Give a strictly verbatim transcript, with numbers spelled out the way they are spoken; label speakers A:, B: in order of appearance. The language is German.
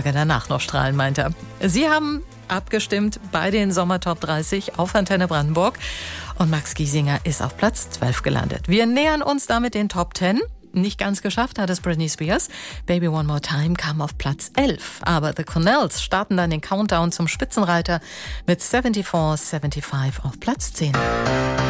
A: Tage danach noch strahlen, meint er. Sie haben abgestimmt bei den Sommertop dreißig auf Antenne Brandenburg und Max Giesinger ist auf Platz zwölf gelandet. Wir nähern uns damit den Top zehn. Nicht ganz geschafft hat es Britney Spears. Baby One More Time kam auf Platz elf. Aber The Cornells starten dann den Countdown zum Spitzenreiter mit vierundsiebzig fünfundsiebzig auf Platz zehn.